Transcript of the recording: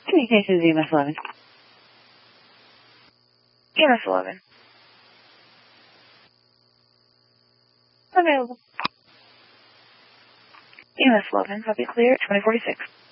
Communications EMS 11. EMS 11. Available. EMS 11, copy clear, 2046.